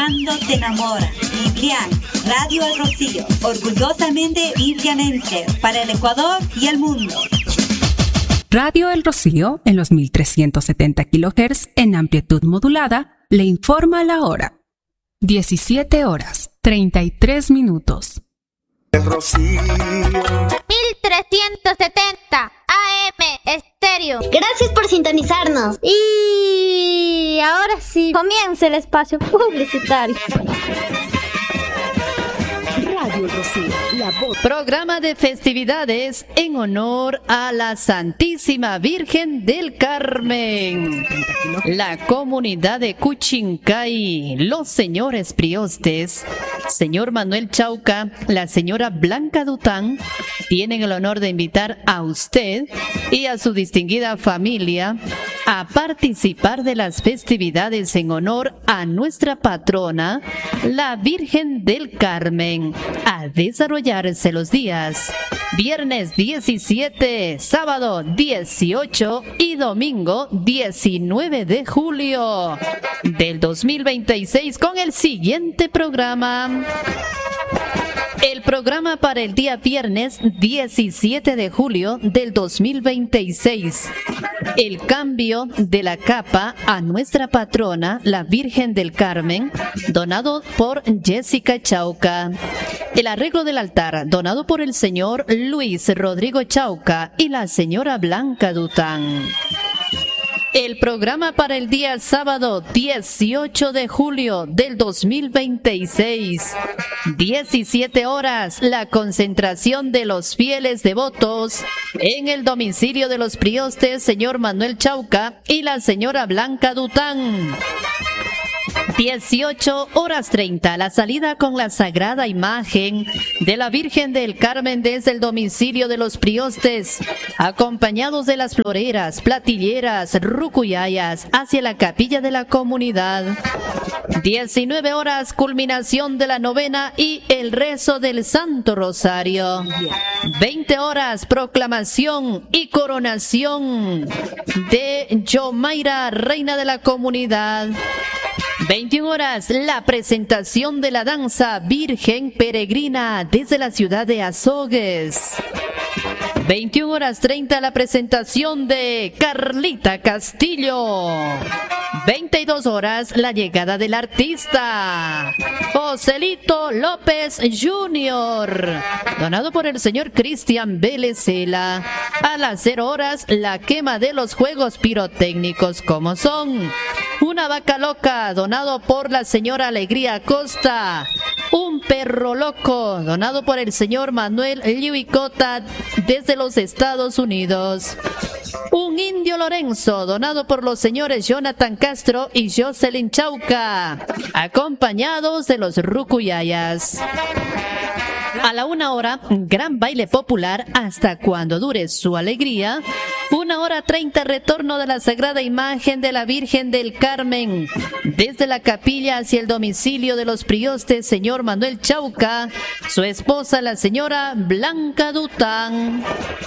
Cuando te enamora. Virgen, Radio El Rocío, orgullosamente virgenense para el Ecuador y el mundo. Radio El Rocío, en los 1370 kHz en amplitud modulada, le informa la hora. 17 horas, 33 minutos. El Rocío. 1370 AM Estéreo. Gracias por sintonizarnos. Y ahora sí, comienza el espacio publicitario. Radio El Rocío, la voz. Programa de festividades en honor a la Santísima Virgen del Carmen. La comunidad de Cuchincay, los señores priostes, señor Manuel Chauca, la señora Blanca Dután, tienen el honor de invitar a usted y a su distinguida familia a participar de las festividades en honor a nuestra patrona, la Virgen del Carmen, a desarrollarse los días viernes 17, sábado 18 y domingo 19 de julio del 2026 con el siguiente programa. El programa para el día viernes 17 de julio del 2026. El cambio de la capa a nuestra patrona, la Virgen del Carmen, donado por Jessica Chauca. El arreglo del altar, donado por el señor Luis Rodrigo Chauca y la señora Blanca Dután. El programa para el día sábado 18 de julio del 2026. 17 horas, la concentración de los fieles devotos en el domicilio de los priostes, señor Manuel Chauca y la señora Blanca Dután. 18 horas 30, la salida con la sagrada imagen de la Virgen del Carmen desde el domicilio de los priostes, acompañados de las floreras, platilleras, rucuyayas, hacia la capilla de la comunidad. 19 horas, culminación de la novena y el rezo del Santo Rosario. 20 horas, proclamación y coronación de Yomaira, reina de la comunidad. 21 horas, la presentación de la danza Virgen Peregrina desde la ciudad de Azogues. 21 horas 30, la presentación de Carlita Castillo. 22 horas, la llegada del artista Joselito López Jr., donado por el señor Cristian Belecela. A las 0 horas, la quema de los juegos pirotécnicos, como son una vaca loca, donado por la señora Alegría Costa. Un perro loco, donado por el señor Manuel Liuicota desde los Estados Unidos. Un indio Lorenzo, donado por los señores Jonathan Castro y Jocelyn Chauca, acompañados de los rucuyayas. A la 1 hora, gran baile popular hasta cuando dure su alegría. 1 hora 30, retorno de la sagrada imagen de la Virgen del Carmen desde la capilla hacia el domicilio de los priostes, señor Manuel Chauca, su esposa la señora Blanca Dután.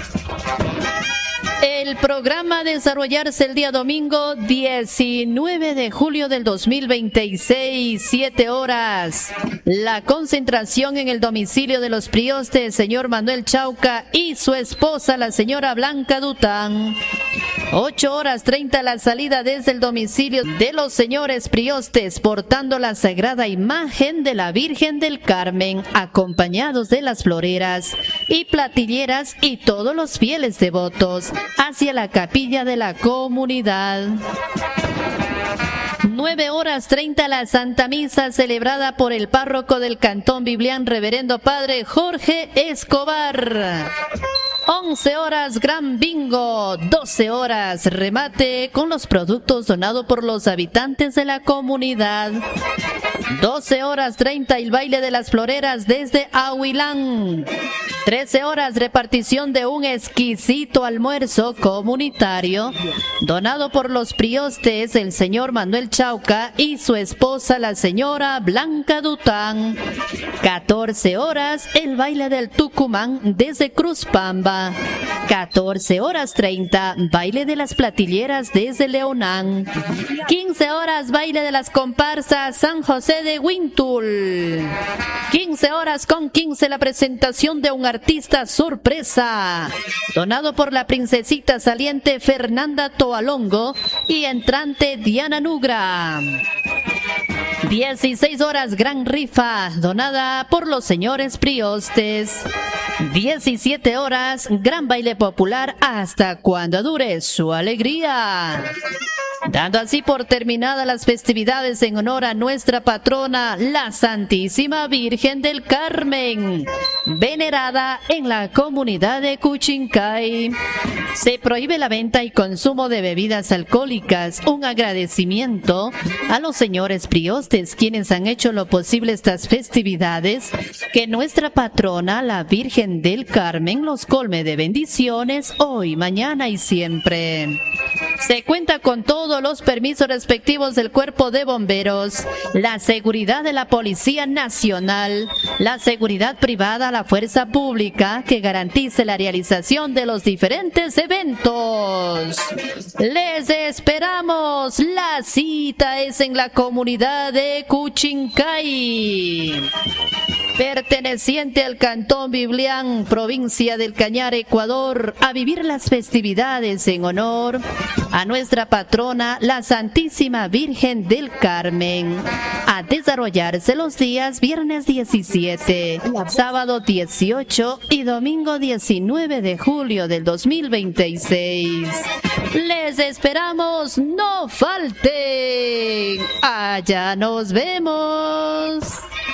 El programa a desarrollarse el día domingo 19 de julio del 2026, 7 horas. La concentración en el domicilio de los priostes, señor Manuel Chauca y su esposa, la señora Blanca Dután. 8 horas 30, la salida desde el domicilio de los señores priostes, portando la sagrada imagen de la Virgen del Carmen, acompañados de las floreras y platilleras y todos los fieles devotos, hacia la capilla de la comunidad. 9 horas 30, la Santa Misa celebrada por el párroco del Cantón Biblián, reverendo padre Jorge Escobar. 11 horas, gran bingo. 12 horas, remate con los productos donados por los habitantes de la comunidad. 12 horas 30, el baile de las floreras desde Ahuilán. 13 horas, repartición de un exquisito almuerzo comunitario donado por los priostes, el señor Manuel Chauca y su esposa, la señora Blanca Dután. 14 horas, el baile del Tucumán desde Cruzpamba. 14 horas 30, baile de las platilleras desde Leonán. 15 horas, baile de las comparsas San José sede Wintul. 15 horas con 15 la presentación de un artista sorpresa, donado por la princesita saliente Fernanda Toalongo y entrante Diana Nugra. 16 horas gran rifa, donada por los señores Priostes. 17 horas gran baile popular hasta cuando dure su alegría. Dando así por terminadas las festividades en honor a nuestra patrona, la Santísima Virgen del Carmen, venerada en la comunidad de Cuchincay. Se prohíbe la venta y consumo de bebidas alcohólicas. Un agradecimiento a los señores Priostes, quienes han hecho lo posible estas festividades. Que nuestra patrona, la Virgen del Carmen, los colme de bendiciones hoy, mañana y siempre. Se cuenta con todos los permisos respectivos del Cuerpo de Bomberos, la seguridad de la Policía Nacional, la seguridad privada, la fuerza pública que garantice la realización de los diferentes eventos. Les esperamos. La cita es en la comunidad de Cuchincay, perteneciente al Cantón Biblián, provincia del Cañar, Ecuador, a vivir las festividades en honor a nuestra patrona, la Santísima Virgen del Carmen. A desarrollarse los días viernes 17, sábado 18 y domingo 19 de julio del 2026. Les esperamos, no falten. Allá nos vemos.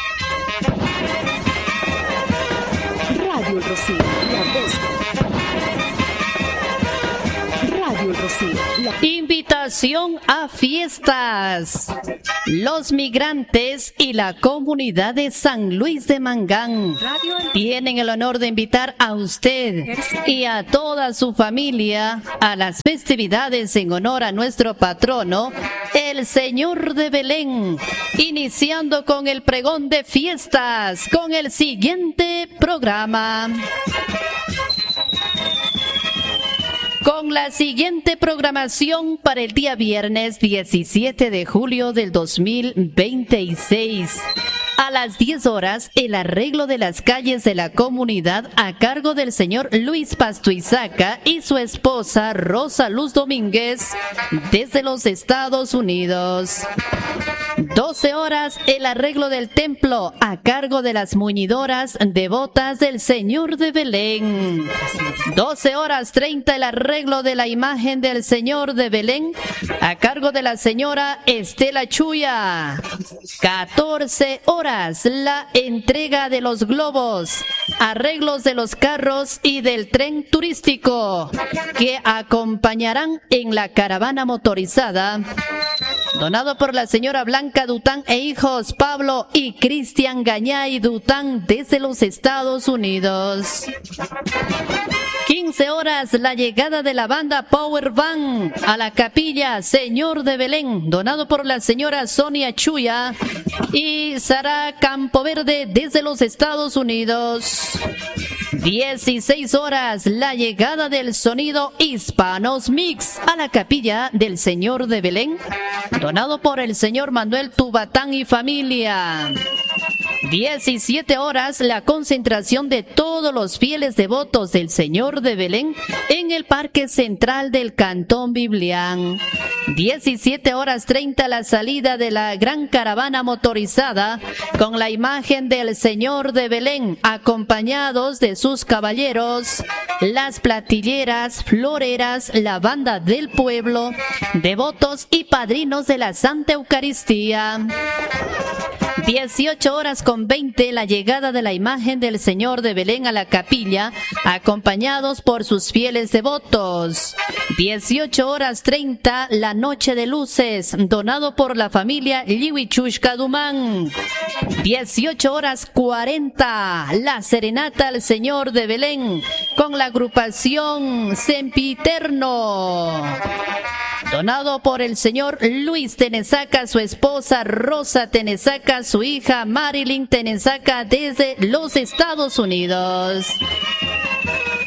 Radio El Rocío, la voz. Radio El Rocío, la... Invitación a fiestas. Los migrantes y la comunidad de San Luis de Mangán tienen el honor de invitar a usted y a toda su familia a las festividades en honor a nuestro patrono, el Señor de Belén, iniciando con el pregón de fiestas con el siguiente programa. Con la siguiente programación para el día viernes 17 de julio del 2026. A las 10 horas, el arreglo de las calles de la comunidad a cargo del señor Luis Pastuizaca y su esposa Rosa Luz Domínguez desde los Estados Unidos. 12 horas, el arreglo del templo a cargo de las muñidoras devotas del Señor de Belén. 12 horas 30, el arreglo de la imagen del Señor de Belén a cargo de la señora Estela Chuya. 14 horas, la entrega de los globos, arreglos de los carros y del tren turístico que acompañarán en la caravana motorizada, donado por la señora Blanca Dután e hijos Pablo y Cristian Gañay Dután desde los Estados Unidos. 15 horas, la llegada de la banda Power Band a la capilla Señor de Belén, donado por la señora Sonia Chuya y Sara Campoverde desde los Estados Unidos. 16 horas, la llegada del sonido Hispanos Mix a la capilla del Señor de Belén, donado por el señor Manuel Tubatán y familia. 17 horas, la concentración de todos los fieles devotos del Señor de Belén en el Parque Central del Cantón Biblián. 17 horas 30, la salida de la gran caravana motorizada con la imagen del Señor de Belén, acompañados de sus caballeros, las platilleras, floreras, la banda del pueblo, devotos y padrinos de la Santa Eucaristía. 18 horas con 20, la llegada de la imagen del Señor de Belén a la capilla, acompañados por sus fieles devotos. 18 horas 30, la noche de luces, donado por la familia Liwichushka Dumán. 18 horas 40, la serenata al Señor de Belén, con la agrupación Sempiterno, donado por el señor Luis Tenesaca, su esposa Rosa Tenesaca, su hija Marilyn Tenesaca desde los Estados Unidos.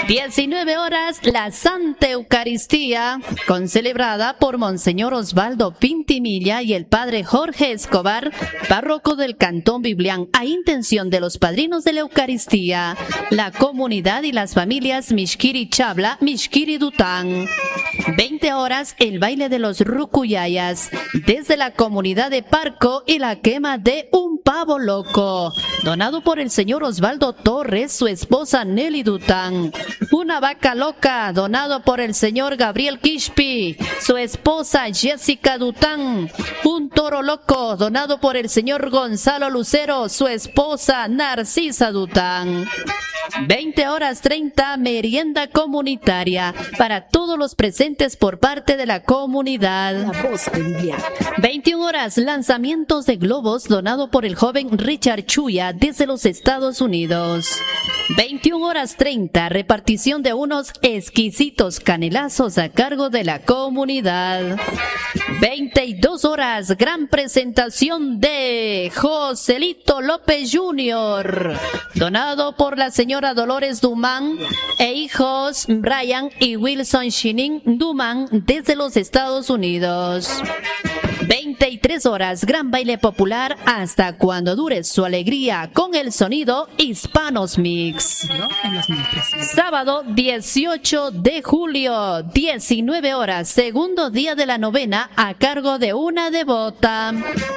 19 horas, la Santa Eucaristía, concelebrada por Monseñor Osvaldo Pintimilla y el Padre Jorge Escobar, párroco del Cantón Biblián, a intención de los padrinos de la Eucaristía, la comunidad y las familias Mishkiri Chabla, Mishkiri Dután. 20 horas, el baile de los Rucuyayas, desde la comunidad de Parco y la quema de un pavo loco, donado por el señor Osvaldo Torres, su esposa Nelly Dután. Una vaca loca, donado por el señor Gabriel Kishpi, su esposa Jessica Dután. Un toro loco, donado por el señor Gonzalo Lucero, su esposa Narcisa Dután. 20 horas 30, merienda comunitaria para todos los presentes por parte de la comunidad. La voz del 21 horas, lanzamientos de globos donado por el joven Richard Chuya desde los Estados Unidos. 21 horas 30, repartición de unos exquisitos canelazos a cargo de la comunidad. 22 horas, gran presentación de Joselito López Jr., donado por la señora Dolores Dumán e hijos Brian y Wilson Shinin Dumán desde los Estados Unidos. 23 horas, gran baile popular hasta cuando dure su alegría con el sonido Hispanos Mix. Sábado 18 de julio, 19 horas, segundo día de la novena a cargo de una devota.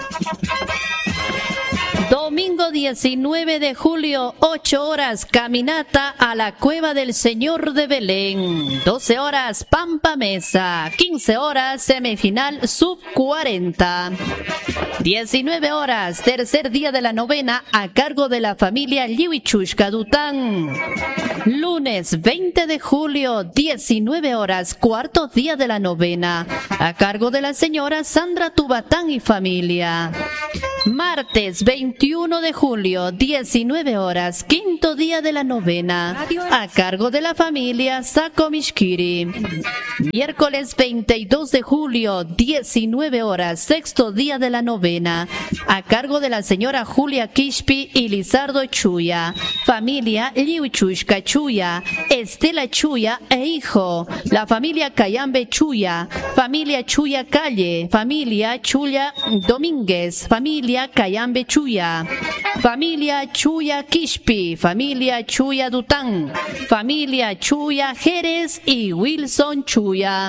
Domingo 19 de julio, 8 horas, caminata a la Cueva del Señor de Belén. 12 horas, Pampa Mesa. 15 horas, semifinal sub 40. 19 horas, tercer día de la novena a cargo de la familia Liwichushka Dután. Lunes 20 de julio, 19 horas, cuarto día de la novena a cargo de la señora Sandra Tubatán y familia. Martes 21 de julio, 19 horas, quinto día de la novena, a cargo de la familia Sako Mishkiri. Miércoles 22 de julio, 19 horas, sexto día de la novena, a cargo de la señora Julia Kishpi y Lizardo Chuya. Familia Liuchushka Chuya, Estela Chuya e hijo. La familia Cayambe Chuya, familia Chuya Calle, familia Chuya Domínguez, familia Cayambe Chuya, familia Chuya Kishpi, familia Chuya Dután, familia Chuya Jerez y Wilson Chuya.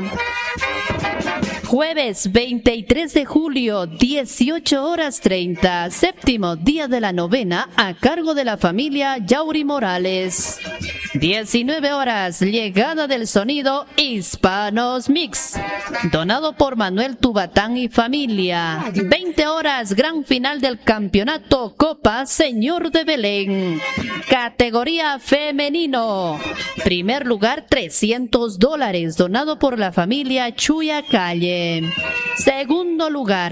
Jueves 23 de julio, 18 horas 30, séptimo día de la novena a cargo de la familia Yauri Morales. 19 horas, llegada del sonido Hispanos Mix, donado por Manuel Tubatán y familia. 20 horas, gran final del campeonato Copa Señor de Belén. Categoría femenino. Primer lugar, $300, donado por la familia Chuya Calle. Segundo lugar,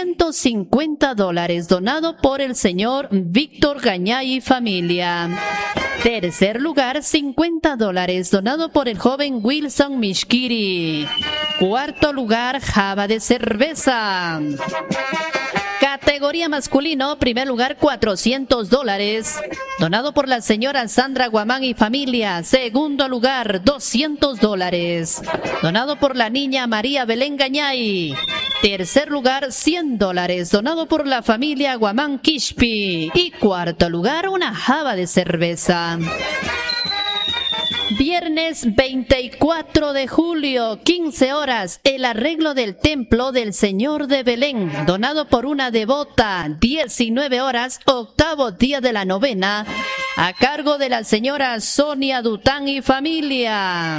$150, donado por el señor Víctor Gañay y familia. Tercer lugar, $50, donado por el joven Wilson Mishkiri. Cuarto lugar, java de cerveza. Categoría masculino, primer lugar, $400, donado por la señora Sandra Guamán y familia. Segundo lugar, $200, donado por la niña María Belén Gañay. Tercer lugar, $100, donado por la familia Guamán Kishpi. Y cuarto lugar, una java de cerveza. Viernes 24 de julio, 15 horas, el arreglo del templo del Señor de Belén, donado por una devota. 19 horas, octavo día de la novena, a cargo de la señora Sonia Dután y familia.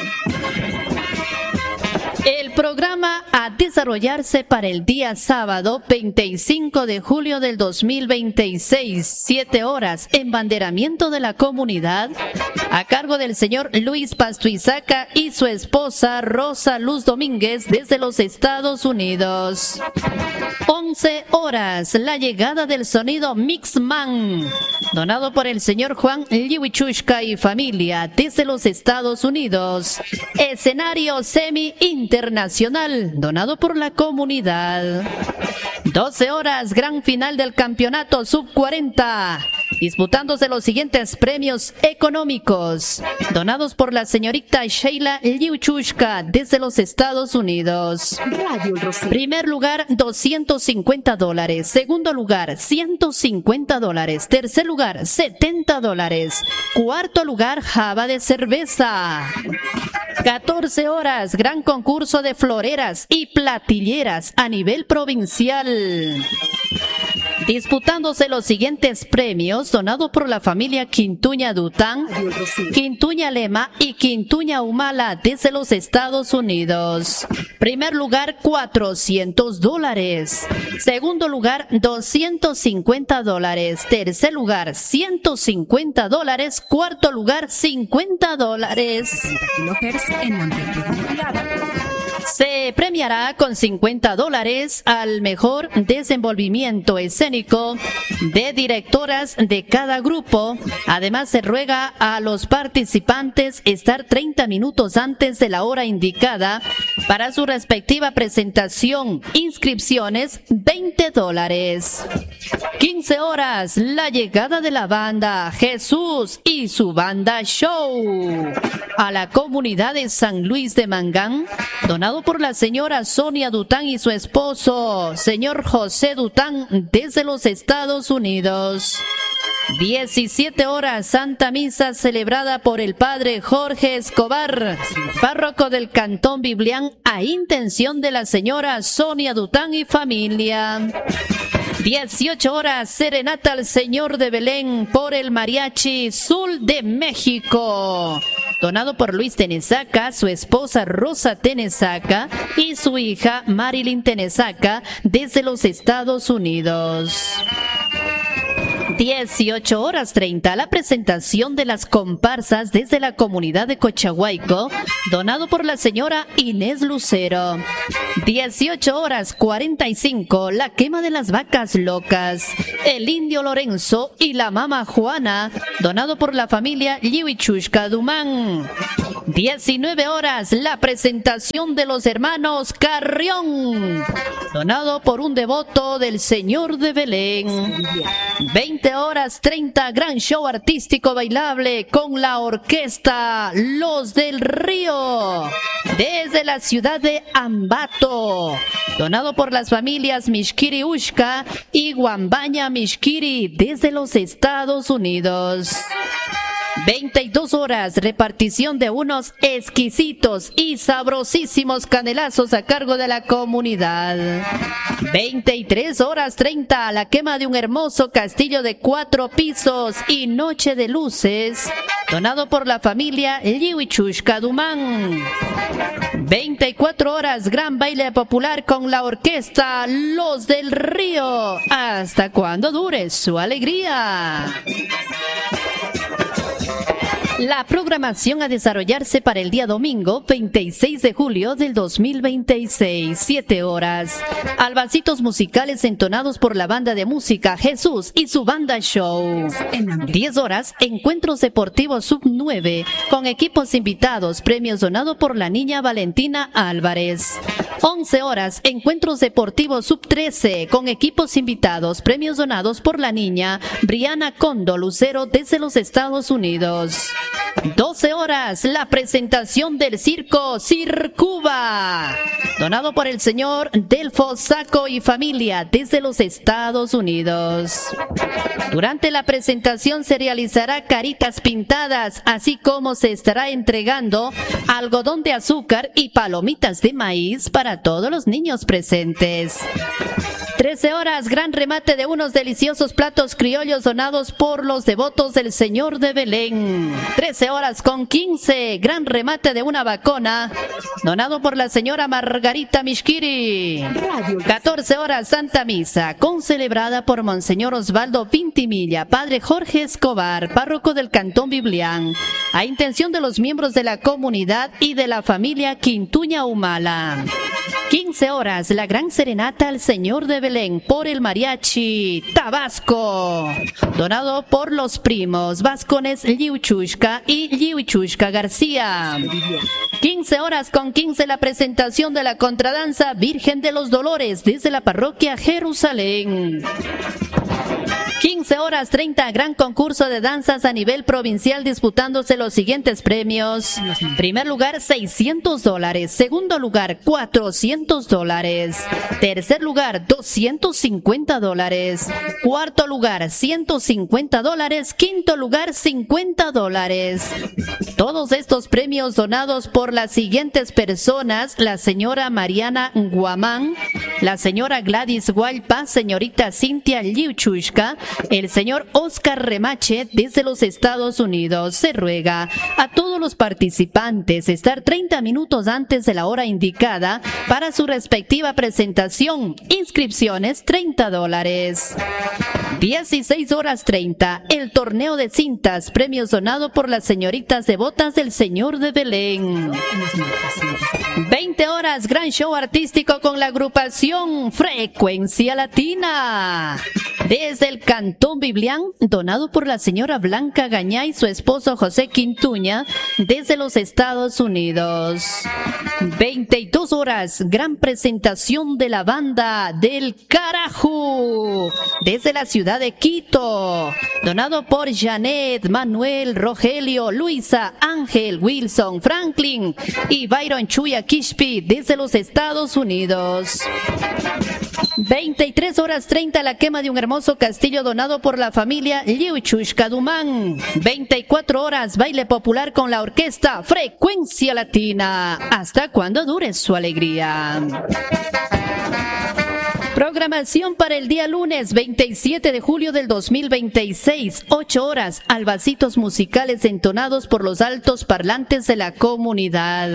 El programa a desarrollarse para el día sábado 25 de julio del 2026, 7 horas, embanderamiento de la comunidad, a cargo del señor Luis Pastuizaca y su esposa Rosa Luz Domínguez desde los Estados Unidos. 11 horas, la llegada del sonido Mixman, donado por el señor Juan Liwichushka y familia desde los Estados Unidos. Escenario semi-internacional, donado por la comunidad. 12 horas, gran final del campeonato sub-40, disputándose los siguientes premios económicos, donados por la señorita Sheila Liuchushka desde los Estados Unidos. Radio El Rocío. Primer lugar, $250. Segundo lugar, $150. Tercer lugar, $70. Cuarto lugar, java de cerveza. 14 horas, gran concurso de floreras y platilleras a nivel provincial. Disputándose los siguientes premios donados por la familia Quintuña Dután, Radio El Rocío. Quintuña Lema y Quintuña Humala desde los Estados Unidos. Primer lugar, $400. Segundo lugar, $250. Tercer lugar, $150. Cuarto lugar, $50. kilohertz en amplitud modulada. Se premiará con $50 al mejor desenvolvimiento escénico de directoras de cada grupo. Además, se ruega a los participantes estar 30 minutos antes de la hora indicada para su respectiva presentación. Inscripciones, $20. 15 horas, la llegada de la banda Jesús y su banda show a la comunidad de San Luis de Mangán, donado por la señora Sonia Dután y su esposo, señor José Dután, desde los Estados Unidos. 17 horas, Santa Misa celebrada por el padre Jorge Escobar, párroco del Cantón Biblián, a intención de la señora Sonia Dután y familia. 18 horas, serenata al Señor de Belén por el Mariachi Sul de México, donado por Luis Tenesaca, su esposa Rosa Tenesaca y su hija Marilyn Tenesaca desde los Estados Unidos. 18 horas 30, la presentación de las comparsas desde la comunidad de Cochahuayco, donado por la señora Inés Lucero. 18 horas 45, la quema de las vacas locas, el indio Lorenzo y la mama Juana, donado por la familia Liuchushka Dumán. 19 horas, la presentación de los hermanos Carrión, donado por un devoto del Señor de Belén. 20 horas 30, gran show artístico bailable con la orquesta Los del Río, desde la ciudad de Ambato, donado por las familias Mishkiri Ushka y Guambaña Mishkiri desde los Estados Unidos. 22 horas, repartición de unos exquisitos y sabrosísimos canelazos a cargo de la comunidad. 23 horas 30, la quema de un hermoso castillo de 4 pisos y noche de luces, donado por la familia Liuchushka Dumán. 24 horas, gran baile popular con la orquesta Los del Río, hasta cuando dure su alegría. La programación a desarrollarse para el día domingo 26 de julio del 2026, 7 horas. Albacitos musicales entonados por la banda de música Jesús y su banda show. 10 horas, encuentros deportivos sub 9 con equipos invitados, premios donados por la niña Valentina Álvarez. 11 horas, encuentros deportivos sub 13 con equipos invitados, premios donados por la niña Briana Condo Lucero desde los Estados Unidos. 12 horas, la presentación del circo Circuba, donado por el señor Delfo Saco y familia desde los Estados Unidos. Durante la presentación se realizará caritas pintadas, así como se estará entregando algodón de azúcar y palomitas de maíz para todos los niños presentes. 13 horas, gran remate de unos deliciosos platos criollos donados por los devotos del Señor de Belén. 13 horas con 15, gran remate de una vacona, donado por la señora Margarita Mishkiri. 14 horas, Santa Misa, concelebrada por Monseñor Osvaldo Vintimilla, padre Jorge Escobar, párroco del Cantón Biblián, a intención de los miembros de la comunidad y de la familia Quintuña Humala. 15 horas, la gran serenata al Señor de Belén. Belén por el mariachi Tabasco, donado por los primos Vascones Liuchushka y Liuchushka García. 15 horas con 15 la presentación de la contradanza Virgen de los Dolores desde la parroquia Jerusalén. 15 horas 30, gran concurso de danzas a nivel provincial disputándose los siguientes premios. Primer lugar, $600. Segundo lugar, $400. Tercer lugar, $250. Cuarto lugar, $150. Quinto lugar, $50. Todos estos premios donados por las siguientes personas: la señora Mariana Guamán, la señora Gladys Hualpa, señorita Cintia Liuchushka, el señor Oscar Remache desde los Estados Unidos. Se ruega a todos los participantes estar 30 minutos antes de la hora indicada para su respectiva presentación. Inscripciones $30. 16 horas 30, el torneo de cintas, premios donado por las señoritas devotas del Señor de Belén. 20 horas, gran show artístico con la agrupación Frecuencia Latina. Desde el Cantón Biblián, donado por la señora Blanca Gañá y su esposo José Quintuña, desde los Estados Unidos. 22 horas, gran presentación de la banda del Carajú, desde la ciudad de Quito, donado por Janet, Manuel, Rogelio, Luisa, Ángel, Wilson, Franklin y Byron Chuya Kishpi, desde los Estados Unidos. 23 horas 30, la quema de un hermoso castillo donado por la familia Liuchushka Dumán. 24 horas, baile popular con la orquesta Frecuencia Latina, hasta cuando dure su alegría. Programación para el día lunes 27 de julio del 2026, 8 horas, albacitos musicales entonados por los altos parlantes de la comunidad.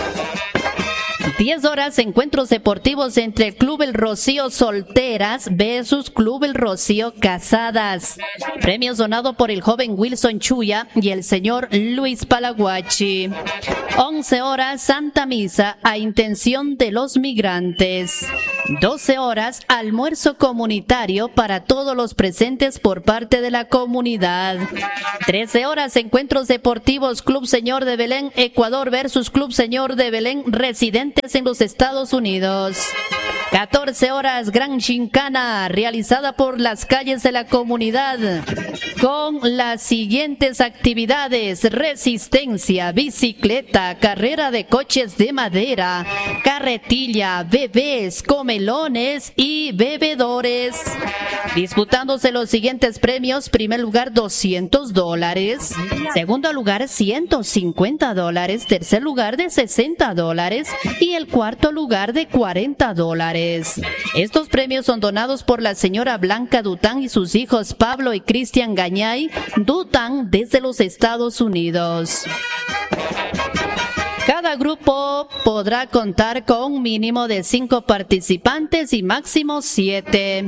10 horas, encuentros deportivos entre el Club El Rocío Solteras versus Club El Rocío Casadas. Premios donados por el joven Wilson Chuya y el señor Luis Palaguachi. 11 horas, Santa Misa a intención de los migrantes. 12 horas, almuerzo comunitario para todos los presentes por parte de la comunidad. 13 horas, encuentros deportivos Club Señor de Belén Ecuador versus Club Señor de Belén residentes en los Estados Unidos. 14 horas, gran gincana realizada por las calles de la comunidad con las siguientes actividades: resistencia, bicicleta, carrera de coches de madera, carretilla, bebés, comelones y bebedores. Disputándose los siguientes premios: primer lugar $200, segundo lugar $150, tercer lugar de $60 y el cuarto lugar de $40. Estos premios son donados por la señora Blanca Dután y sus hijos Pablo y Cristian Gañay Dután desde los Estados Unidos. Cada grupo podrá contar con un mínimo de 5 participantes y máximo 7.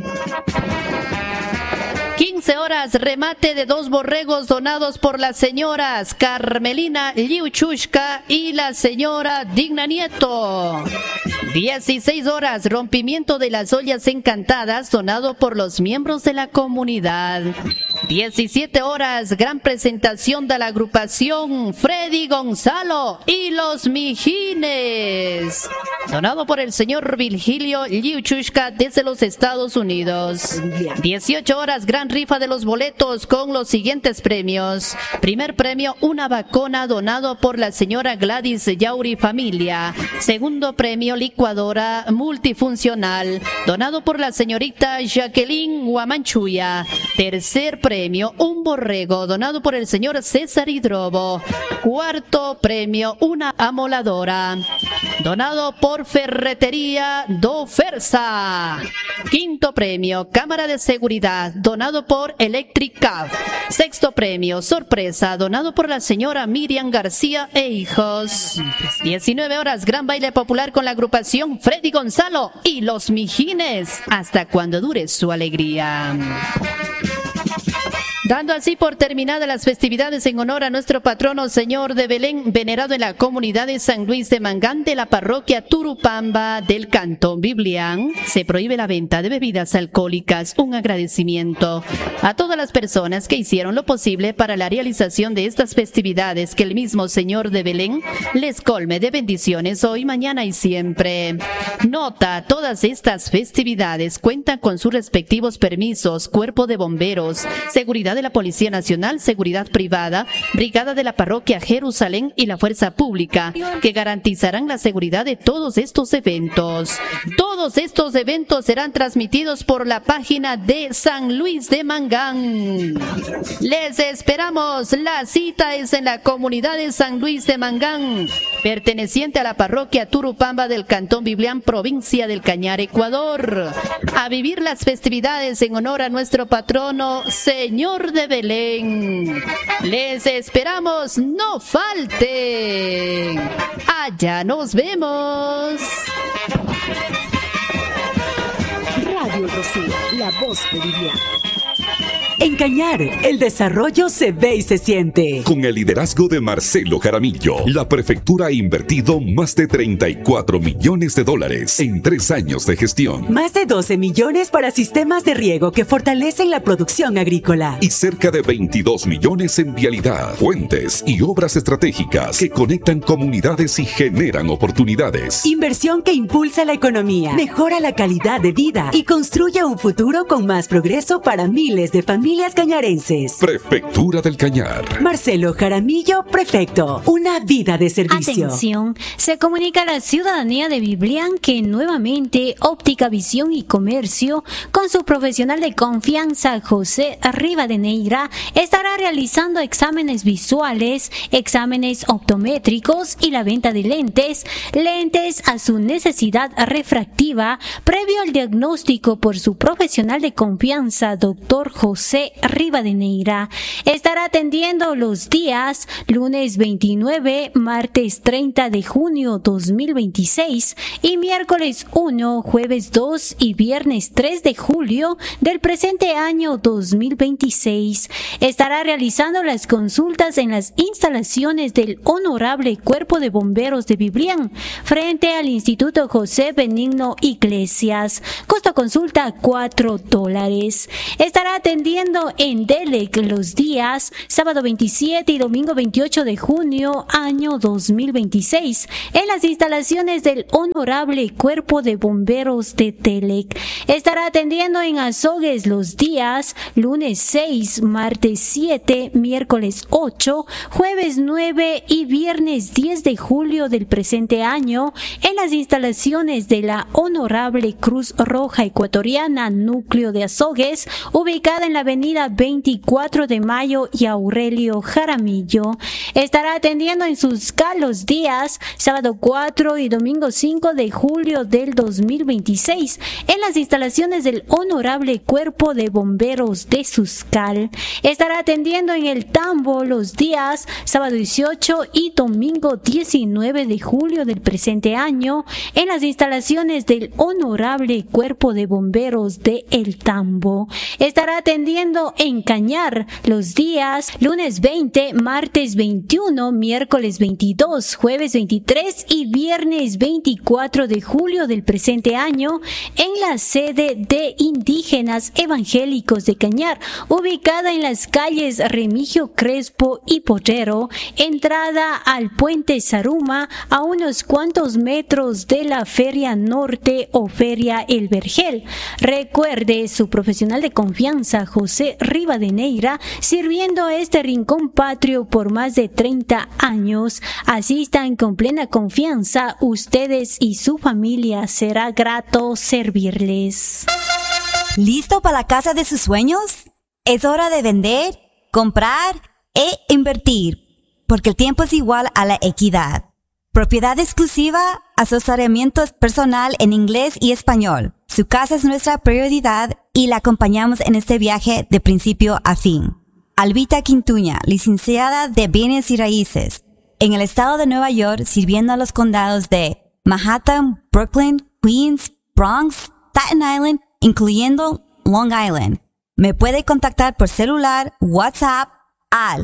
15 horas, remate de 2 borregos donados por las señoras Carmelina Liuchushka y la señora Digna Nieto. 16 horas, rompimiento de las ollas encantadas donado por los miembros de la comunidad. 17 horas, gran presentación de la agrupación Freddy Gonzalo y los Mijines, donado por el señor Virgilio Liuchushka desde los Estados Unidos. 18 horas, gran rifa de los boletos con los siguientes premios. Primer premio, una vacuna donado por la señora Gladys Yauri Familia. Segundo premio, licuadora multifuncional donado por la señorita Jacqueline Guamanchuya. Tercer premio, un borrego donado por el señor César Hidrobo. Cuarto premio, una amoladora donado por Ferretería Do Fersa. Quinto premio, cámara de seguridad donado por Electric Cab. Sexto premio, sorpresa donado por la señora Miriam García e hijos. 19 horas, gran baile popular con la agrupación Freddy Gonzalo y los Mijines, hasta cuando dure su alegría. Dando así por terminadas las festividades en honor a nuestro patrono Señor de Belén, venerado en la comunidad de San Luis de Mangán de la parroquia Turupamba del Cantón Biblián, se prohíbe la venta de bebidas alcohólicas. Un agradecimiento a todas las personas que hicieron lo posible para la realización de estas festividades, que el mismo Señor de Belén les colme de bendiciones hoy, mañana y siempre. Nota: todas estas festividades cuentan con sus respectivos permisos, Cuerpo de Bomberos, Seguridad de la Policía Nacional, Seguridad Privada, Brigada de la Parroquia Jerusalén y la Fuerza Pública, que garantizarán la seguridad de todos estos eventos. Todos estos eventos serán transmitidos por la página de San Luis de Mangán. Les esperamos. La cita es en la comunidad de San Luis de Mangán, perteneciente a la parroquia Turupamba del Cantón Biblián, provincia del Cañar, Ecuador, a vivir las festividades en honor a nuestro patrono Señor de Belén. Les esperamos, no falten. Allá nos vemos. Radio El Rocío, la voz de Biblián. En Cañar, el desarrollo se ve y se siente. Con el liderazgo de Marcelo Jaramillo, la prefectura ha invertido más de $34 millones en 3 años de gestión. Más de 12 millones para sistemas de riego que fortalecen la producción agrícola. Y cerca de 22 millones en vialidad, puentes y obras estratégicas que conectan comunidades y generan oportunidades. Inversión que impulsa la economía, mejora la calidad de vida y construye un futuro con más progreso para miles de familias cañarenses. Prefectura del Cañar. Marcelo Jaramillo, prefecto. Una vida de servicio. Atención, se comunica a la ciudadanía de Biblián que nuevamente Óptica Visión y Comercio, con su profesional de confianza José Rivadeneira, estará realizando exámenes visuales, exámenes optométricos y la venta de lentes a su necesidad refractiva, previo al diagnóstico por su profesional de confianza, doctor José Rivadeneira. Estará atendiendo los días lunes 29, martes 30 de junio 2026 y miércoles 1, jueves 2 y viernes 3 de julio del presente año 2026. Estará realizando las consultas en las instalaciones del Honorable Cuerpo de Bomberos de Biblián, frente al Instituto José Benigno Iglesias. Costo consulta $4. Estará atendiendo en Delec los días sábado 27 y domingo 28 de junio año 2026 en las instalaciones del Honorable Cuerpo de Bomberos de Delec. Estará atendiendo en Azogues los días lunes 6, martes 7, miércoles 8, jueves 9 y viernes 10 de julio del presente año en las instalaciones de la Honorable Cruz Roja Ecuatoriana Núcleo de Azogues, ubicada en la avenida 24 de Mayo y Aurelio Jaramillo. Estará atendiendo en Suscal los días sábado 4 y domingo 5 de julio del 2026 en las instalaciones del Honorable Cuerpo de Bomberos de Suscal. Estará atendiendo en el Tambo los días sábado 18 y domingo 19 de julio del presente año en las instalaciones del Honorable Cuerpo de Bomberos de El Tambo. Estará atendiendo en Cañar los días lunes 20, martes 21, miércoles 22, jueves 23 y viernes 24 de julio del presente año en la sede de Indígenas Evangélicos de Cañar, ubicada en las calles Remigio Crespo y Potrero, entrada al puente Saruma, a unos cuantos metros de la Feria Norte o Feria El Vergel. Recuerde, su profesional de confianza José Rivadeneira, sirviendo a este rincón patrio por más de 30 años. Asistan con plena confianza, ustedes y su familia, será grato servirles. ¿Listo para la casa de sus sueños? Es hora de vender, comprar e invertir, porque el tiempo es igual a la equidad. Propiedad exclusiva, asesoramiento personal en inglés y español. Su casa es nuestra prioridad y la acompañamos en este viaje de principio a fin. Albita Quintuña, licenciada de Bienes y Raíces, en el estado de Nueva York, sirviendo a los condados de Manhattan, Brooklyn, Queens, Bronx, Staten Island, incluyendo Long Island. Me puede contactar por celular, WhatsApp al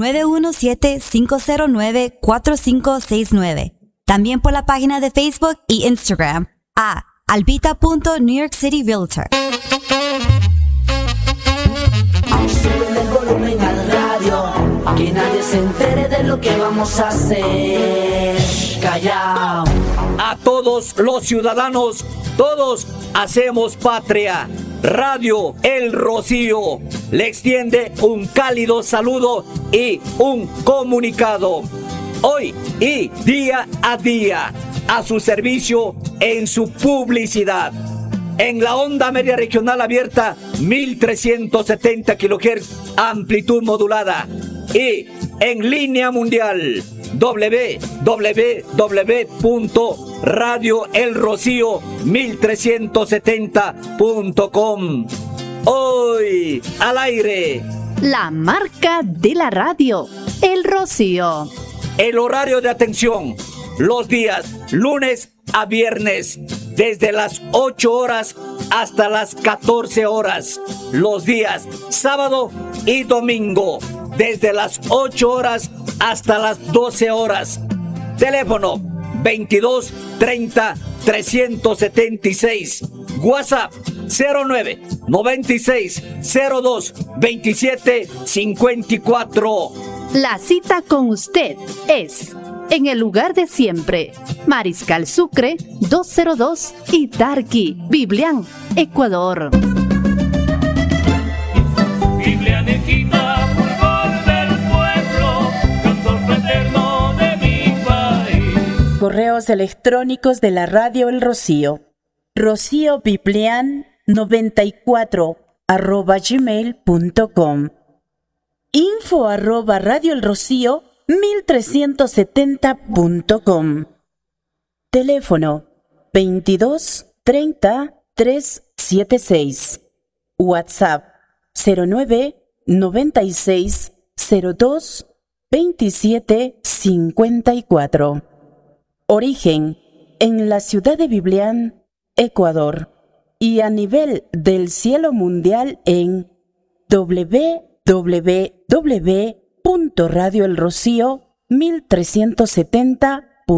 917-509-4569. También por la página de Facebook y Instagram a albita.newyorkcityrealtor. Súbele el volumen al radio, que nadie se entere de lo que vamos a hacer. Callao. A todos los ciudadanos, todos hacemos patria. Radio El Rocío le extiende un cálido saludo y un comunicado. Hoy y día a día, a su servicio en su publicidad. En la onda media regional abierta, 1370 kHz, amplitud modulada. Y en línea mundial, www.radioelrocío1370.com. Hoy al aire, la marca de la radio, El Rocío. El horario de atención, los días lunes a viernes, desde las 8 horas hasta las 14 horas. Los días sábado y domingo, desde las 8 horas hasta las 12 horas. Teléfono 22 30 376. WhatsApp 09 96 02 27 54. La cita con usted es en el lugar de siempre, Mariscal Sucre 202 y Tarqui, Biblián, Ecuador. Biblianejita, fulgor del pueblo, cantor fraterno de mi país. Correos electrónicos de la radio El Rocío. rociobiblian94@gmail.com. info@radioelrocío1370.com. Teléfono 22 30 376. WhatsApp 09 96 02 27 54. Origen en la ciudad de Biblián, Ecuador, y a nivel del cielo mundial en www.radioelrocío1370.com.